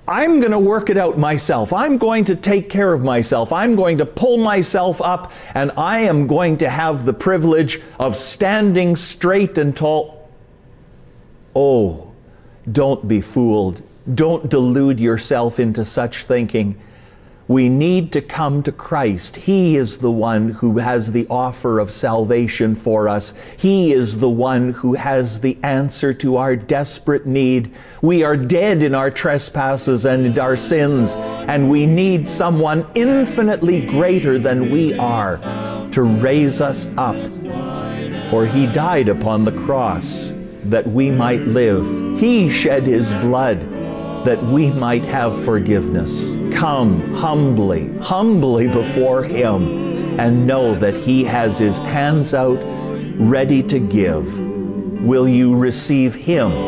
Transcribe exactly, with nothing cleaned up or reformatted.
I'm going to work it out myself. I'm going to take care of myself. I'm going to pull myself up, and I am going to have the privilege of standing straight and tall. Oh, don't be fooled. Don't delude yourself into such thinking. We need to come to Christ. He is the one who has the offer of salvation for us. He is the one who has the answer to our desperate need. We are dead in our trespasses and in our sins, and we need someone infinitely greater than we are to raise us up. For He died upon the cross that we might live. He shed His blood that we might have forgiveness. Come humbly, humbly before Him, and know that He has His hands out ready to give. Will you receive Him